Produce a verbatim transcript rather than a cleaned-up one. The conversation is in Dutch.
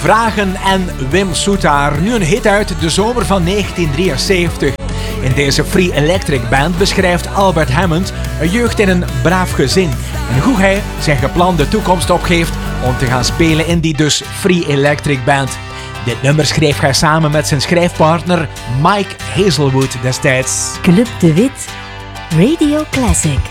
Vragen en Wim Soetaar. Nu een hit uit de zomer van negentien drieënzeventig. In deze Free Electric Band beschrijft Albert Hammond een jeugd in een braaf gezin. En hoe hij zijn geplande toekomst opgeeft om te gaan spelen in die dus Free Electric Band. Dit nummer schreef hij samen met zijn schrijfpartner Mike Hazelwood destijds. Club de Wit, Radio Classic.